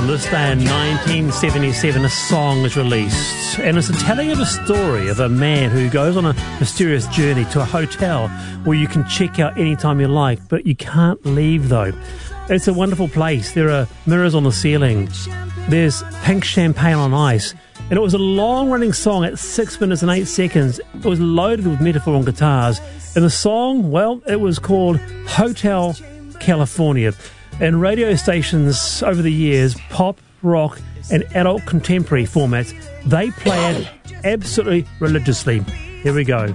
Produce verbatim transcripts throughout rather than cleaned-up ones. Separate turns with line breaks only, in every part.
this day in nineteen seventy-seven, a song is released, and it's a telling of a story of a man who goes on a mysterious journey to a hotel where you can check out anytime you like, but you can't leave though. It's a wonderful place. There are mirrors on the ceiling. There's pink champagne on ice. And it was a long-running song at six minutes and eight seconds. It was loaded with metaphor and guitars. And the song, well, it was called Hotel California. And radio stations over the years, pop, rock, and adult contemporary formats, they play it absolutely religiously. Here we go.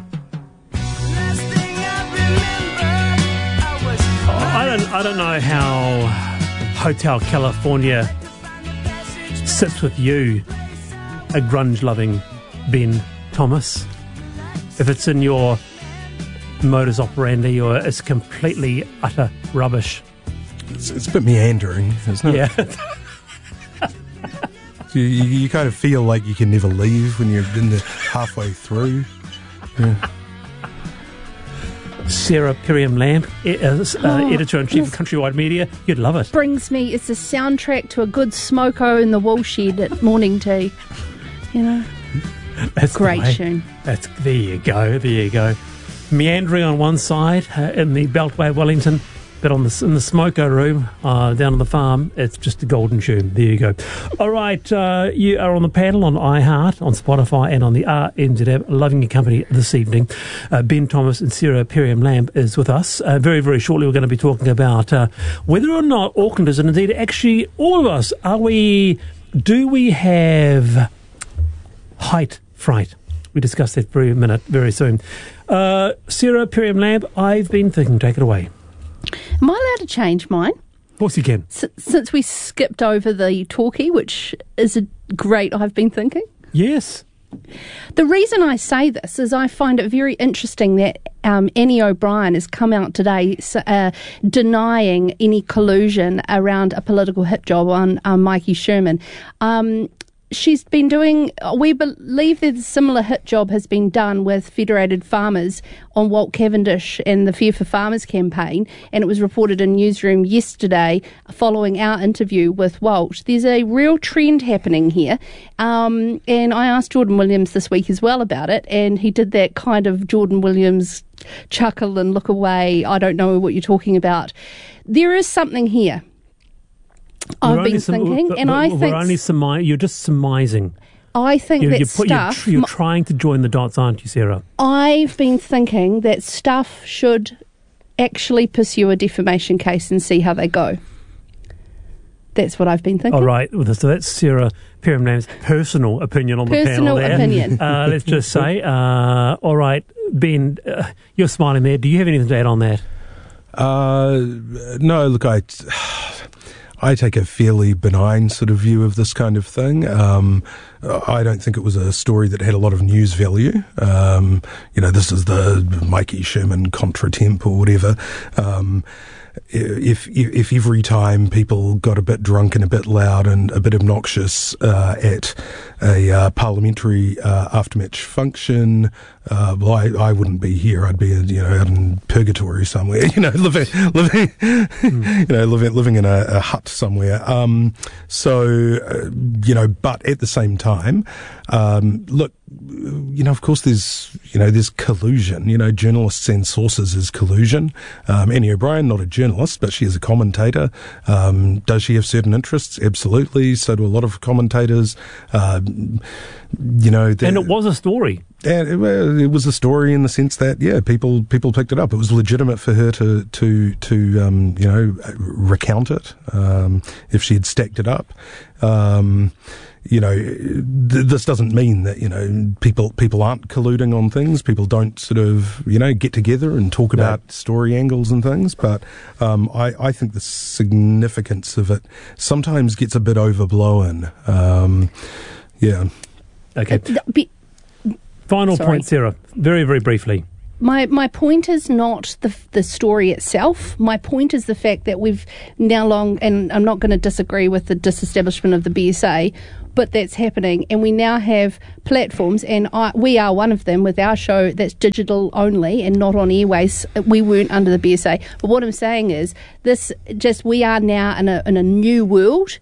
I don't, I don't know how Hotel California sits with you, a grunge-loving Ben Thomas. If it's in your modus operandi or it's completely utter rubbish.
It's, it's a bit meandering, isn't it?
Yeah.
you, you, you kind of feel like you can never leave when you're in the halfway through. Yeah.
Sarah Perriam-Lamb, uh,
oh,
editor-in-chief of Countrywide Media. You'd love it.
Brings me, it's a soundtrack to a good smoko in the woolshed at morning tea. You know?
That's
great tune.
That's, there you go, there you go. Meandering on one side uh, in the Beltway of Wellington, but on the, in the smoko room uh, down on the farm, it's just a golden tune. There you go. All right, uh, you are on the panel on iHeart, on Spotify, and on the R N Z app. Loving your company this evening. Uh, Ben Thomas and Sarah Perriam-Lamb is with us. Uh, very, very shortly, we're going to be talking about uh, whether or not Aucklanders, and indeed actually all of us, are we, do we have height fright? We discuss that for a minute, very soon. Uh, Sarah Perriam-Lamb, I've been thinking, take it away.
Am I allowed to change mine?
Of course you can.
S- since we skipped over the talkie, which is a great I've been thinking.
Yes.
The reason I say this is I find it very interesting that um, Annie O'Brien has come out today uh, denying any collusion around a political hit job on um, Mikey Sherman. Um, She's been doing, we believe that a similar hit job has been done with Federated Farmers on Walt Cavendish and the Fear for Farmers campaign, and it was reported in Newsroom yesterday following our interview with Walt. There's a real trend happening here, um, and I asked Jordan Williams this week as well about it, and he did that kind of Jordan Williams chuckle and look away, I don't know what you're talking about. There is something here. I've been
some,
thinking,
but,
and
but
I
we're
think
only surmi- you're just surmising.
I think
you're,
that
you're, put,
stuff.
You're, you're trying to join the dots, aren't you, Sarah?
I've been thinking that stuff should actually pursue a defamation case and see how they go. That's what I've been thinking.
All right, so that's Sarah Perriam-Lamb's personal opinion on
personal
the panel there.
opinion.
Uh, let's just say, uh, all right, Ben, uh, you're smiling there. Do you have anything to add on that?
Uh, no, look, I. I take a fairly benign sort of view of this kind of thing. Um, I don't think it was a story that had a lot of news value. Um, you know, this is the Mikey Sherman contra temp or whatever. Um, if, if if every time people got a bit drunk and a bit loud and a bit obnoxious uh, at a uh, parliamentary uh, aftermatch function, uh, well, I, I wouldn't be here. I'd be, you know, out in purgatory somewhere. You know, living living mm. you know living living in a, a hut somewhere. Um, so uh, you know, but at the same time, um, look. You know, of course, there's you know there's collusion. You know, journalists and sources is collusion. Um, Annie O'Brien, not a journalist, but she is a commentator. Um, does she have certain interests? Absolutely. So do a lot of commentators. Uh, you know,
and it was a story.
And it, it was a story in the sense that yeah, people people picked it up. It was legitimate for her to to to um, you know recount it um, if she had stacked it up. Um, You know, th- this doesn't mean that, you know, people people aren't colluding on things. People don't sort of, you know, get together and talk
no.
about story angles and things. But um, I, I think the significance of it sometimes gets a bit overblown. Um, yeah.
Okay.
Uh, be-
Final
Sorry.
point, Sarah. Very, very briefly.
My my point is not the the story itself. My point is the fact that we've now long, and I'm not going to disagree with the disestablishment of the B S A, but that's happening, and we now have platforms, and I, we are one of them with our show that's digital only and not on airways. We weren't under the B S A, but what I'm saying is this: just we are now in a in a new world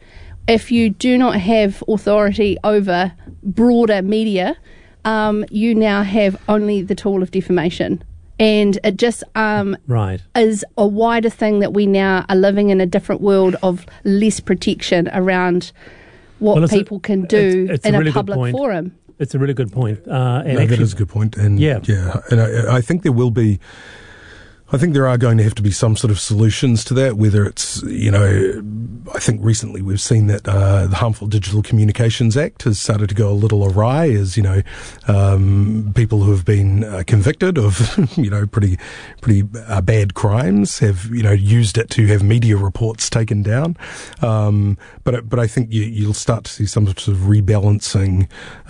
if you do not have authority over broader media, um, you now have only the tool of defamation. And it just um,
right.
is a wider thing that we now are living in a different world of less protection around what
well,
people
a,
can do
it's, it's
in
a,
a,
really
a public forum.
It's a really good point. Uh, and
no,
actually,
that is a good point. And
yeah,
yeah, and I, I think there will be. I think there are going to have to be some sort of solutions to that, whether it's, you know, I think recently we've seen that uh, the Harmful Digital Communications Act has started to go a little awry as, you know, um, people who have been uh, convicted of, you know, pretty pretty uh, bad crimes have, you know, used it to have media reports taken down. Um, but but I think you, you'll start to see some sort of rebalancing.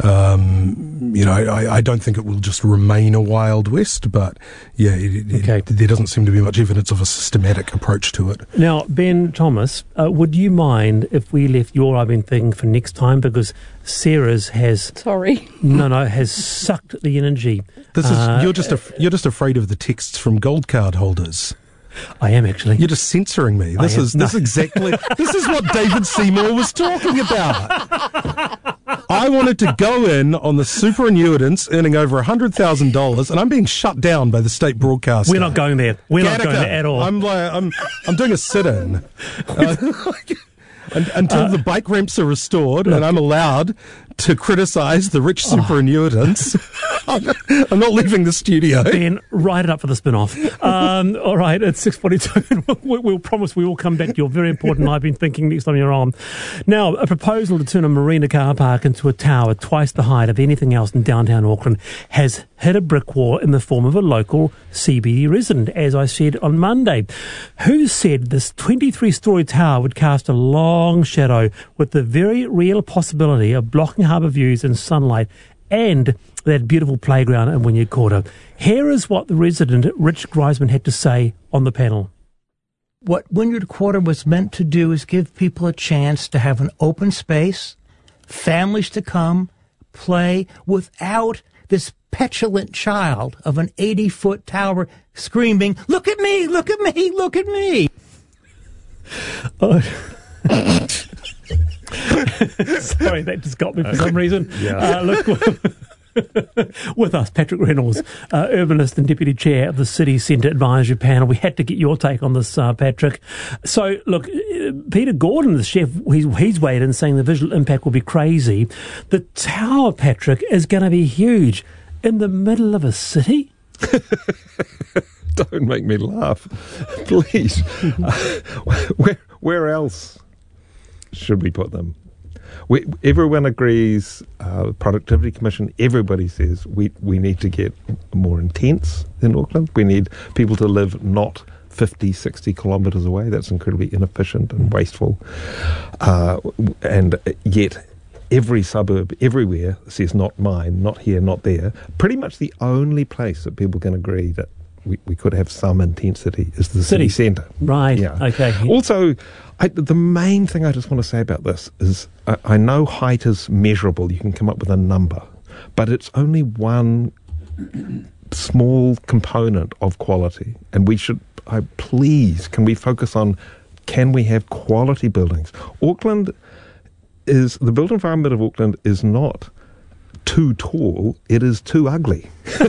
Um, you know, I, I don't think it will just remain a Wild West, but, yeah, it, it,
okay.
there doesn't seem to be much evidence of a systematic approach to it.
Now, Ben Thomas, uh, would you mind if we left your I've Been Thinking for next time, because Sarah's has
sorry
no no has sucked the energy.
This is
uh,
you're just af- you're just afraid of the texts from gold card holders.
I am actually.
You're just censoring me. This
I
is
am,
this
no.
exactly this is what David Seymour was talking about. I wanted to go in on the superannuitants earning over a hundred thousand dollars, and I'm being shut down by the state broadcaster.
We're not going there. We're
Gattaca.
not going there at all.
I'm like I'm I'm doing a sit-in. Uh, And, until uh, the bike ramps are restored look, and I'm allowed to criticise the rich superannuitants, oh. I'm not leaving the studio.
Ben, write it up for the spin-off. Um, all right, it's six forty-two. we'll, we'll promise we will come back to your very important I've Been Thinking next time you're on. Now, a proposal to turn a marina car park into a tower twice the height of anything else in downtown Auckland has hit a brick wall in the form of a local C B D resident, as I said on Monday, who said this twenty-three-storey tower would cast a long shadow with the very real possibility of blocking harbour views and sunlight and that beautiful playground in Wynyard Quarter. Here is what the resident, Rich Griesman, had to say on the panel.
What Wynyard Quarter was meant to do is give people a chance to have an open space, families to come, play, without this petulant child of an eighty-foot tower screaming, "Look at me, look at me, look at me."
Oh. Sorry, that just got me for some reason.
Yeah.
Uh, look, with us, Patrick Reynolds, uh, urbanist and deputy chair of the City Centre Advisory Panel. We had to get your take on this, uh, Patrick. So, look, Peter Gordon, the chef, he's, he's weighed in saying the visual impact will be crazy. The tower, Patrick, is going to be huge in the middle of a city.
Don't make me laugh, please. uh, where, where else should we put them? We, everyone agrees, uh, Productivity Commission, everybody says we, we need to get more intense in Auckland. We need people to live not fifty, sixty kilometres away. That's incredibly inefficient and wasteful. Uh, and yet every suburb, everywhere, says not mine, not here, not there. Pretty much the only place that people can agree that we, we could have some intensity is the city, city centre.
Right,
yeah.
Okay.
Also, I, the main thing I just want to say about this is I, I know height is measurable. You can come up with a number. But it's only one small component of quality. And we should, I, please, can we focus on, can we have quality buildings? Auckland is, the built environment of Auckland is not too tall, it is too ugly.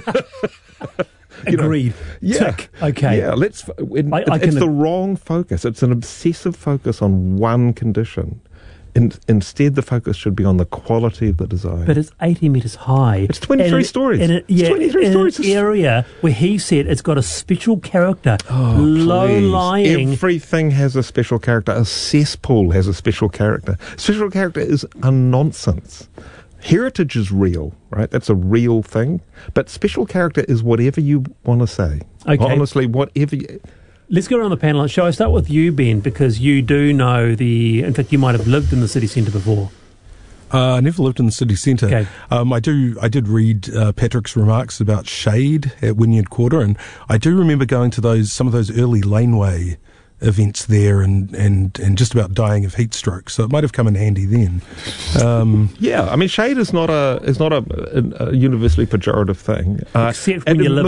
You Agreed.
Know, yeah.
Tick. Okay.
Yeah. Let's. It,
I, I
it's
can,
the wrong focus. It's an obsessive focus on one condition. In, instead, the focus should be on the quality of the design.
But it's eighty metres high.
It's twenty-three
and
stories.
In a, yeah,
it's twenty-three
in
stories.
an area where he said it's got a special character.
Oh,
low-lying.
Everything has a special character. A cesspool has a special character. Special character is a nonsense. Heritage is real, right? That's a real thing. But special character is whatever you want to say.
Okay.
Honestly, whatever you...
Let's go around the panel. Shall I start with you, Ben, because you do know the... In fact, you might have lived in the city centre before.
Uh, I never lived in the city centre.
Okay.
Um, I do. I did read uh, Patrick's remarks about shade at Wynyard Quarter, and I do remember going to those some of those early laneway events there and, and, and just about dying of heat stroke. So it might have come in handy then. Um,
yeah, I mean, shade is not a is not a, a, a universally pejorative thing.
Uh, Except when you live